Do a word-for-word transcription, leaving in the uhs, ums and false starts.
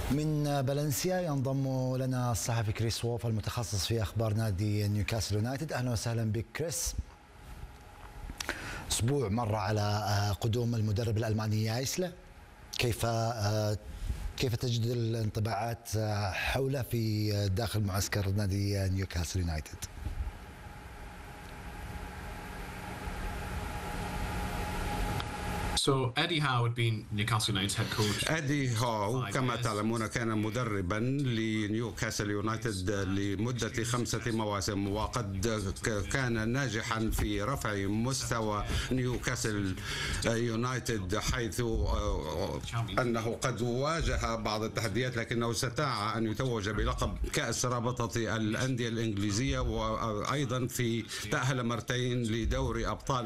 من فالنسيا ينضم لنا الصحفي كريس وولف المتخصص في أخبار نادي نيوكاسل يونايتد. أهلا وسهلا بك كريس. أسبوع مر على قدوم المدرب الألماني يايسله، كيف كيف تجد الانطباعات حوله في داخل معسكر نادي نيوكاسل يونايتد؟ So Eddie Howe had been Newcastle United's head coach. إدي هاو كما تعلمون كان مدربا لنيوكاسل يونايتد لمدة خمسة مواسم، وقد كان ناجحا في رفع مستوى نيوكاسل يونايتد، حيث أنه قد واجه بعض التحديات لكنه استطاع أن يتوج بلقب كأس رابطة الأندية الإنجليزية، وأيضا في تأهل مرتين لدوري أبطال